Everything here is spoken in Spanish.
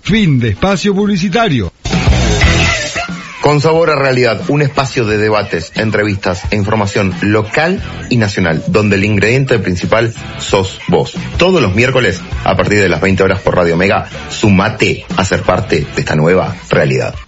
Fin de espacio publicitario. Con Sabor a Realidad, un espacio de debates, entrevistas e información local y nacional, donde el ingrediente principal sos vos. Todos los miércoles, a partir de las 20 horas por Radio Mega, sumate a ser parte de esta nueva realidad.